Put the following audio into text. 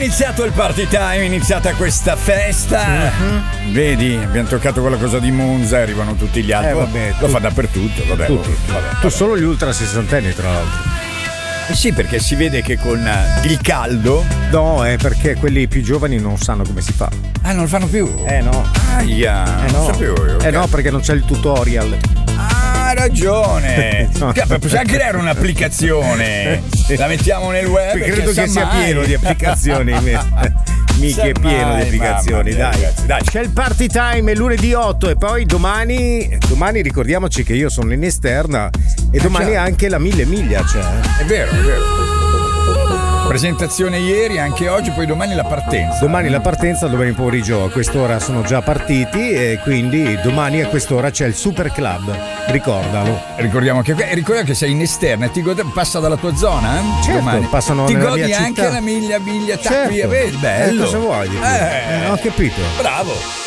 iniziato il party time, è iniziata questa festa. Vedi, abbiamo toccato quella cosa di Monza, arrivano tutti gli altri. Vabbè, lo fa dappertutto, vabbè. Tutti. Vabbè. Tu solo gli ultra sessantenni, tra l'altro. Sì, perché si vede che con il caldo. No, è perché quelli più giovani non sanno come si fa. Ah, non lo fanno più? No. Aia, no. non sapevo io. No, perché non c'è il tutorial. Ha ragione. No. Possiamo creare un'applicazione. Sì. La mettiamo nel web. Credo che sia pieno di applicazioni. Mica è pieno di applicazioni, dai. C'è il party time, è lunedì 8 e poi domani ricordiamoci che io sono in esterna e domani anche la 1000 miglia c'è. È vero. Presentazione ieri, anche oggi, poi domani la partenza. Domani pomeriggio a quest'ora sono già partiti e quindi domani a quest'ora c'è il Super Club, ricordalo. Ricorda che sei in esterna e passa dalla tua zona? Certo, domani. passano ti nella godi mia anche città. la miglia Certo. vedi, bello. Cosa vuoi? Ho capito. Bravo.